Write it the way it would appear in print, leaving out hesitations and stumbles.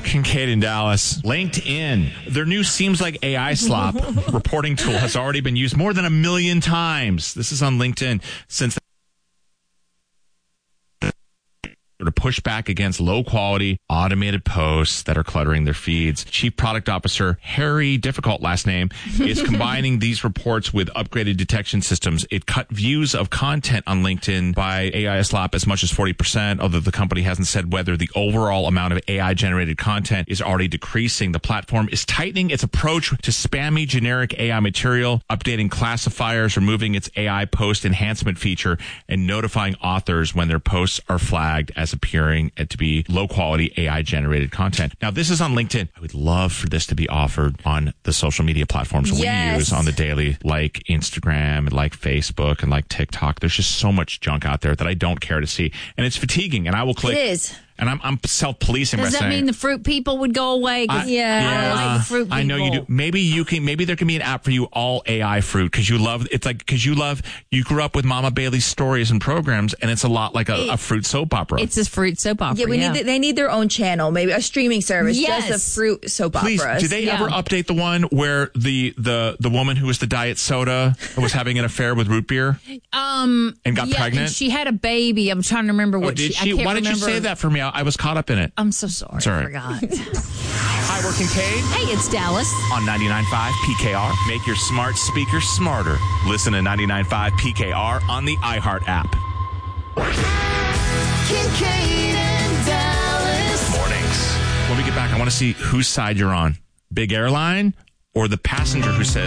Kincaid in Dallas. LinkedIn. Their new Seems Like AI Slop reporting tool has already been used more than 1 million times. This is on LinkedIn since to push back against low-quality automated posts that are cluttering their feeds. Chief Product Officer Harry, difficult last name, is combining these reports with upgraded detection systems. It cut views of content on LinkedIn by AI slop as much as 40%, although the company hasn't said whether the overall amount of AI-generated content is already decreasing. The platform is tightening its approach to spammy generic AI material, updating classifiers, removing its AI post enhancement feature, and notifying authors when their posts are flagged as appearing to be low-quality AI-generated content. Now, this is on LinkedIn. I would love for this to be offered on the social media platforms we use on the daily, like Instagram and like Facebook and like TikTok. There's just so much junk out there that I don't care to see. And it's fatiguing, and I will click. It is. And I'm self-policing. Does that mean the fruit people would go away? I like the fruit people. I know you do. Maybe there can be an app for you, all AI fruit, because you grew up with Mama Bailey's stories and programs, and it's a lot like a fruit soap opera. It's a fruit soap opera. Yeah, they need their own channel, maybe a streaming service, just of fruit soap Please, operas. did they ever update the one where the woman who was the diet soda was having an affair with root beer? And got pregnant? And she had a baby. I'm trying to remember what did she? Why did you say that for me? I was caught up in it. I'm so sorry. I forgot. Hi, we're Kincaid. Hey, it's Dallas. On 99.5 PKR. Make your smart speakers smarter. Listen to 99.5 PKR on the iHeart app. Kincaid and Dallas. Mornings. When we get back, I want to see whose side you're on. Big airline or the passenger who says,